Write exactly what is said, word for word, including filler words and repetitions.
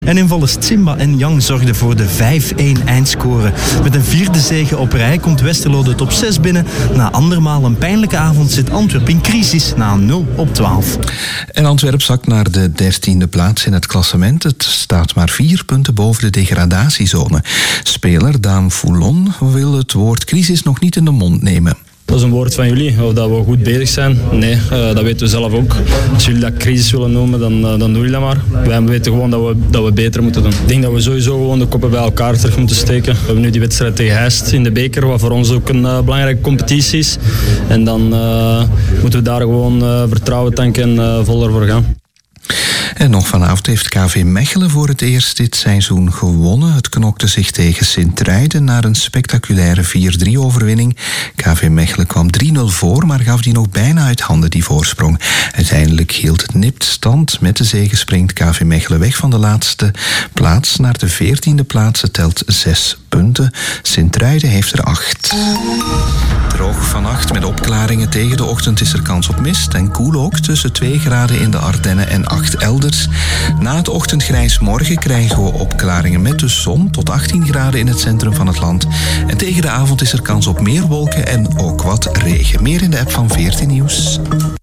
En invallers Tsimba en Yang zorgden voor de vijf-één eindscore. Met een vierde zege op rij komt Westerlo de top zes binnen. Na andermaal een pijnlijke avond zit Antwerpen in crisis na nul op twaalf. En Antwerpen zakt naar de dertiende plaats in het klassement. Het staat maar vier punten boven de degradatiezone. Speler Daan Foulon wil het woord crisis nog niet in de mond nemen. Dat is een woord van jullie, of dat we goed bezig zijn. Nee, uh, dat weten we zelf ook. Als jullie dat crisis willen noemen, dan, uh, dan doen jullie dat maar. Wij weten gewoon dat we, dat we beter moeten doen. Ik denk dat we sowieso gewoon de koppen bij elkaar terug moeten steken. We hebben nu die wedstrijd tegen Heist in de beker, wat voor ons ook een uh, belangrijke competitie is. En dan uh, moeten we daar gewoon uh, vertrouwen tanken en uh, vol ervoor gaan. En nog vanavond heeft K V Mechelen voor het eerst dit seizoen gewonnen. Het knokte zich tegen Sint-Truiden naar een spectaculaire vier-drie overwinning. K V Mechelen kwam drie nul voor, maar gaf die nog bijna uit handen, die voorsprong. Uiteindelijk hield het nipt stand. Met de zege springt K V Mechelen weg van de laatste plaats naar de veertiende plaats. Het telt zes punten. Sint-Truiden heeft er acht. Droog vannacht met opklaringen. Tegen de ochtend is er kans op mist en koel ook, tussen twee graden in de Ardennen en acht elders. Na het ochtendgrijs morgen krijgen we opklaringen met de zon tot achttien graden in het centrum van het land. En tegen de avond is er kans op meer wolken en ook wat regen. Meer in de app van veertien Nieuws.